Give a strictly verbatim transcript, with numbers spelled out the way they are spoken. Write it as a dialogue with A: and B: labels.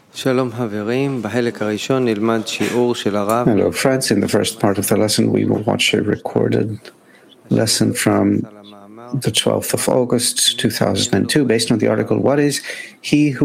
A: Hello, friends. In the first part of the lesson, we will watch a recorded lesson from the twelfth of August, two thousand two, based on the article, What is He Who